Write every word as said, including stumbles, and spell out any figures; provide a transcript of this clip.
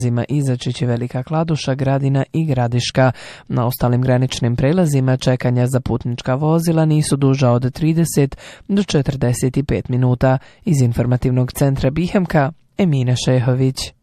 prelazima Izačić, Velika Kladuša, Gradina i Gradiška. Na ostalim graničnim prelazima čekanja za putnička vozila nisu duža od trideset do četrdeset pet minuta. Iz informativnog centra Bihemka, Emina Šehović.